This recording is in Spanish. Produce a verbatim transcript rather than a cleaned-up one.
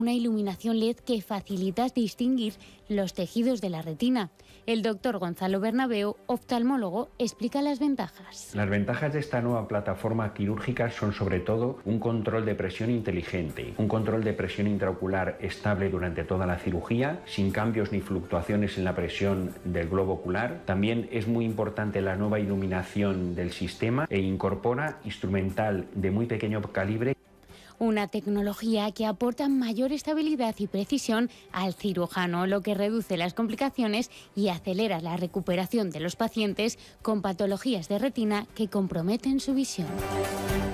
Una iluminación L E D que facilita distinguir los tejidos de la retina. El doctor Gonzalo Bernabeu, oftalmólogo, explica las ventajas. Las ventajas de esta nueva plataforma quirúrgica son sobre todo un control de presión inteligente, un control de presión intraocular estable durante toda la cirugía, sin cambios ni fluctuaciones en la presión del globo ocular. También es muy importante la nueva iluminación del sistema e incorpora instrumental de muy pequeño calibre. Una tecnología que aporta mayor estabilidad y precisión al cirujano, lo que reduce las complicaciones y acelera la recuperación de los pacientes con patologías de retina que comprometen su visión.